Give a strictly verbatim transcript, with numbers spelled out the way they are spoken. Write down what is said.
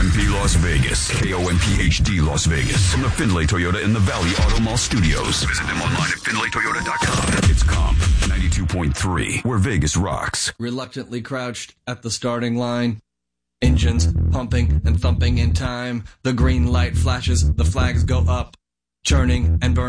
M P Las Vegas. K O M P H D Las Vegas. From the Findlay Toyota in the Valley Auto Mall Studios. Visit them online at Findlay Toyota dot com. It's Comp ninety-two point three, where Vegas rocks. Reluctantly crouched at the starting line. Engines pumping and thumping in time. The green light flashes, the flags go up. Churning and burning.